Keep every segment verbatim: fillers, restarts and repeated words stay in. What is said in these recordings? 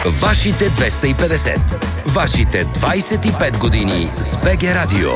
Вашите двеста и петдесет. Вашите двайсет и пет години с БГ Радио.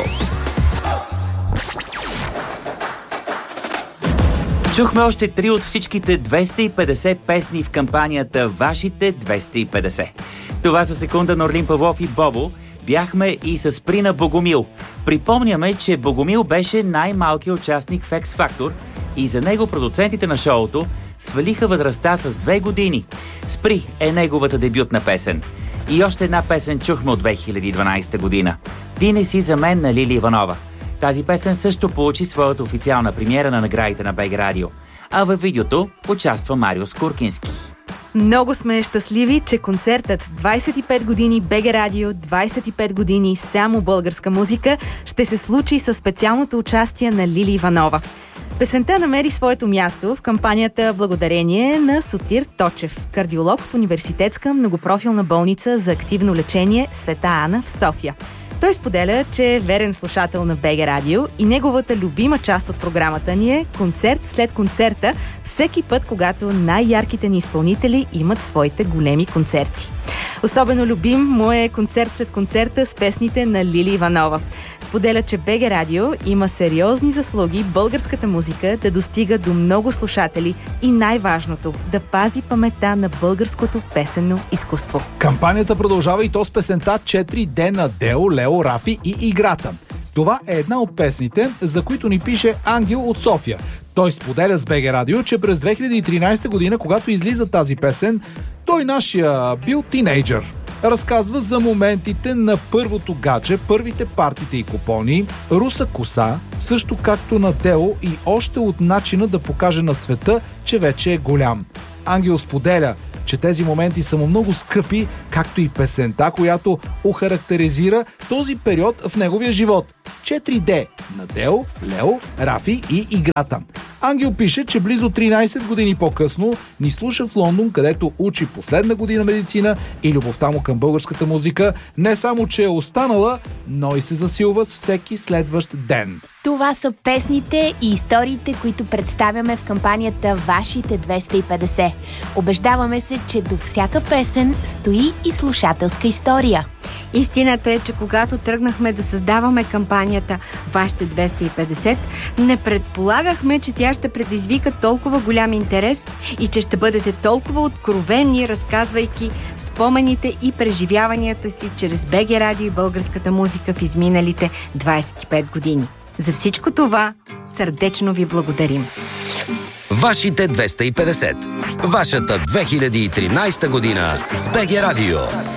Чухме още три от всичките двеста и петдесет песни в кампанията Вашите двеста и петдесет. Това са Секунда, Норлин Павлов и Бобо. Бяхме и с Прина Богомил. Припомняме, че Богомил беше най-малкият участник в X-Factor и за него продуцентите на шоуто свалиха възрастта с две години. Спри е неговата дебютна песен. И още една песен чухме от две хиляди и дванадесета година. Ти не си за мен на Лили Иванова. Тази песен също получи своята официална премиера на наградите на БГ Радио. А във видеото участва Марио Скуркински. Много сме щастливи, че концертът двайсет и пет години БГ Радио, двайсет и пет години само българска музика ще се случи със специалното участие на Лили Иванова. Песента намери своето място в кампанията благодарение на Сотир Точев, кардиолог в Университетска многопрофилна болница за активно лечение Света Ана в София. Той споделя, че е верен слушател на БГ Радио и неговата любима част от програмата ни е концерт след концерта, всеки път, когато най-ярките ни изпълнители имат своите големи концерти. Особено любим му е концерт след концерта с песните на Лили Иванова. Споделя, че БГ Радио има сериозни заслуги българската музика да достига до много слушатели и най-важното – да пази паметта на българското песенно изкуство. Кампанията продължава и то с песента четири де на Део, Лео, Рафи и Играта. Това е една от песните, за които ни пише Ангел от София. Той споделя с БГ Радио, че през две хиляди и тринадесета година, когато излиза тази песен, той нашия бил тинейджър. Разказва за моментите на първото гадже, първите партите и купони, руса коса, също както на Део и още от начина да покаже на света, че вече е голям. Ангел споделя, че тези моменти са му много скъпи, както и песента, която охарактеризира този период в неговия живот. четири де на Део, Лео, Рафи и Играта. Ангел пише, че близо тринадесет години по-късно ни слуша в Лондон, където учи последна година медицина и любовта му към българската музика не само, че е останала, но и се засилва с всеки следващ ден. Това са песните и историите, които представяме в кампанията Вашите двеста и петдесет. Убеждаваме се, че до всяка песен стои и слушателска история. Истината е, че когато тръгнахме да създаваме кампанията Вашите двеста и петдесет, не предполагахме, че тя ще предизвика толкова голям интерес и че ще бъдете толкова откровенни, разказвайки спомените и преживяванията си чрез БГ Радио и българската музика в изминалите двайсет и пет години. За всичко това сърдечно ви благодарим. Вашите двеста и петдесет. Вашата две хиляди и тринадесета година с БГ Радио.